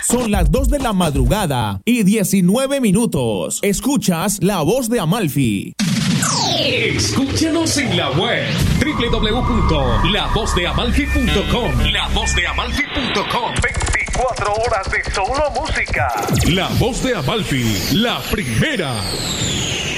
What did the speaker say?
Son las 2 de la madrugada y 19 minutos. Escuchas La Voz de Amalfi. Escúchanos en la web www.lavozdeamalfi.com. lavozdeamalfi.com. 24 horas de solo música. La Voz de Amalfi, la primera.